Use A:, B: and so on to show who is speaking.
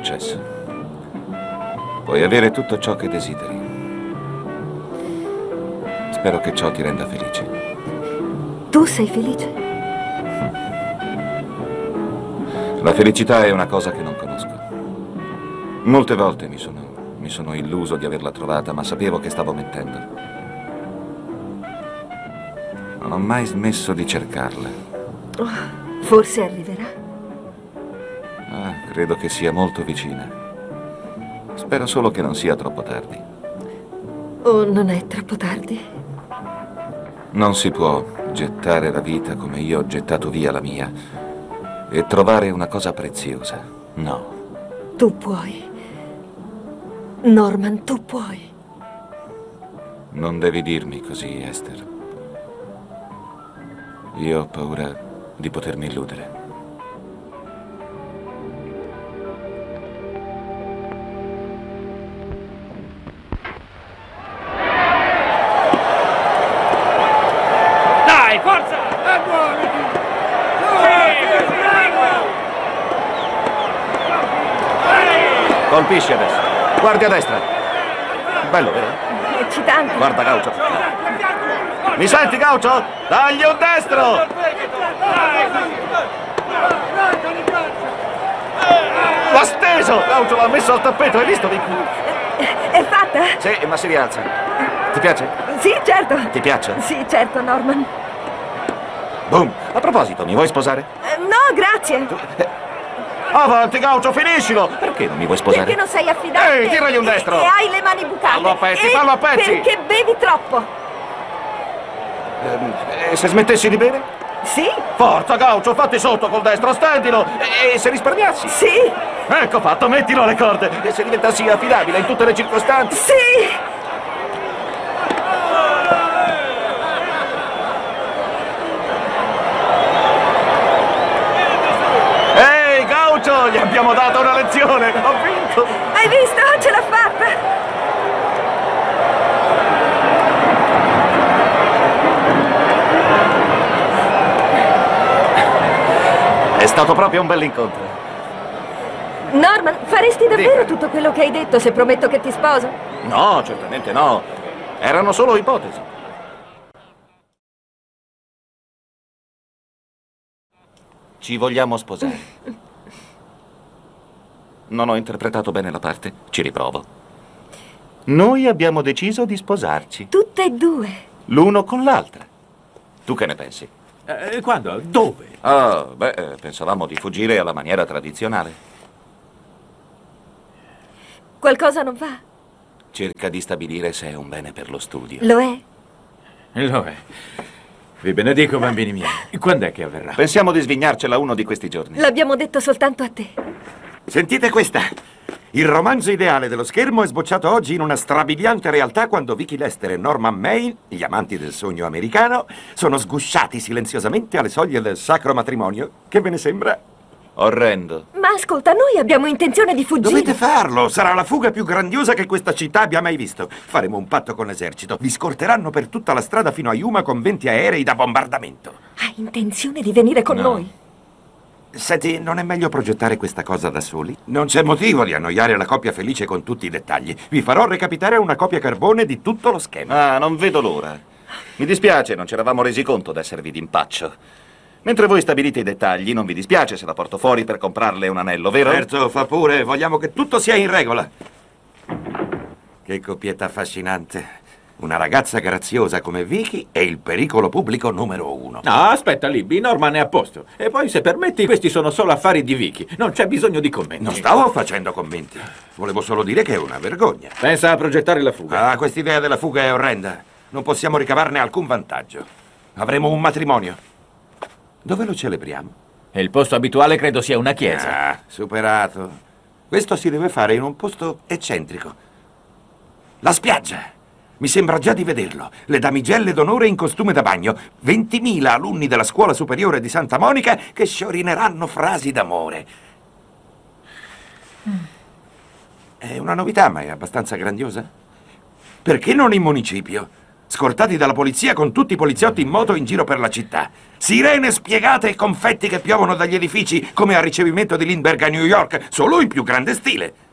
A: successo. Puoi avere tutto ciò che desideri. Spero che ciò ti renda felice.
B: Tu sei felice?
A: La felicità è una cosa che non conosco. Molte volte mi sono illuso di averla trovata, ma sapevo che stavo mentendo. Non ho mai smesso di cercarla.
B: Oh, forse arriverà.
A: Credo che sia molto vicina. Spero solo che non sia troppo tardi.
B: Oh, non è troppo tardi?
A: Non si può gettare la vita come io ho gettato via la mia e trovare una cosa preziosa. No.
B: Tu puoi. Norman, tu puoi.
A: Non devi dirmi così, Esther. Io ho paura di potermi illudere.
C: Dai, forza!
A: Colpisci adesso. Guardi a destra. Bello, vero?
B: È eccitante.
A: Guarda, Gaucho. Mi senti, Gaucho? Dagli un destro! L'ha steso! Gaucho l'ha messo al tappeto, hai visto, Vicky?
B: È fatta?
A: Sì, ma si rialza. Ti piace?
B: Sì, certo.
A: Ti piace?
B: Sì, certo, Norman.
A: Boom! A proposito, mi vuoi sposare?
B: No, grazie.
A: Avanti, Gaucho, finiscilo! Perché non mi vuoi sposare?
B: Perché non sei affidabile.
A: Ehi, tiragli un destro!
B: E hai le mani bucate.
A: Fallo a pezzi,
B: E
A: fallo a pezzi!
B: Perché bevi troppo.
A: Se smettessi di bere?
B: Sì?
A: Forza, Gaucho, fatti sotto col destro, stendilo! E se risparmiassi?
B: Sì?
A: Ecco fatto, mettilo alle corde! E se diventassi affidabile in tutte le circostanze?
B: Sì!
A: Ehi, Gaucho, gli abbiamo dato una lezione! Ho vinto!
B: Hai visto? Ce l'ha fatta!
A: È stato proprio un bell'incontro.
B: Norman, faresti davvero
A: Dica.
B: tutto quello che hai detto se prometto che ti sposo?
A: No, certamente no. Erano solo ipotesi. Ci vogliamo sposare. Non ho interpretato bene la parte. Ci riprovo. Noi abbiamo deciso di sposarci.
B: Tutte e due.
A: L'uno con l'altra. Tu che ne pensi?
C: Quando? Dove?
A: Pensavamo di fuggire alla maniera tradizionale.
B: Qualcosa non va?
A: Cerca di stabilire se è un bene per lo studio.
B: Lo è?
C: Lo è. Vi benedico, bambini miei. Quando è che avverrà?
A: Pensiamo di svignarcela uno di questi giorni.
B: L'abbiamo detto soltanto a te.
D: Sentite questa. Il romanzo ideale dello schermo è sbocciato oggi in una strabiliante realtà quando Vicky Lester e Norman Maine, gli amanti del sogno americano, sono sgusciati silenziosamente alle soglie del sacro matrimonio. Che ve ne sembra?
A: Orrendo.
B: Ma ascolta, noi abbiamo intenzione di fuggire.
D: Dovete farlo! Sarà la fuga più grandiosa che questa città abbia mai visto. Faremo un patto con l'esercito. Vi scorteranno per tutta la strada fino a Yuma con 20 aerei da bombardamento.
B: Hai intenzione di venire con
A: No.
B: noi?
D: Senti, non è meglio progettare questa cosa da soli? Non c'è motivo di annoiare la coppia felice con tutti i dettagli. Vi farò recapitare una copia carbone di tutto lo schema.
A: Non vedo l'ora. Mi dispiace, non ci eravamo resi conto d'esservi d'impaccio. Mentre voi stabilite i dettagli, non vi dispiace se la porto fuori per comprarle un anello, vero?
D: Certo, fa pure. Vogliamo che tutto sia in regola. Che coppietta affascinante. Una ragazza graziosa come Vicky è il pericolo pubblico numero 1.
C: No, aspetta, Libby, Norman è a posto. E poi, se permetti, questi sono solo affari di Vicky. Non c'è bisogno di commenti.
D: Non stavo facendo commenti. Volevo solo dire che è una vergogna.
C: Pensa a progettare la fuga.
D: Quest'idea della fuga è orrenda. Non possiamo ricavarne alcun vantaggio. Avremo un matrimonio. Dove lo celebriamo?
C: E il posto abituale credo sia una chiesa.
D: Superato. Questo si deve fare in un posto eccentrico. La spiaggia. Mi sembra già di vederlo. Le damigelle d'onore in costume da bagno. 20.000 alunni della scuola superiore di Santa Monica che sciorineranno frasi d'amore. È una novità, ma è abbastanza grandiosa. Perché non in municipio? Scortati dalla polizia con tutti i poliziotti in moto in giro per la città. Sirene spiegate e confetti che piovono dagli edifici come al ricevimento di Lindbergh a New York, solo in più grande stile.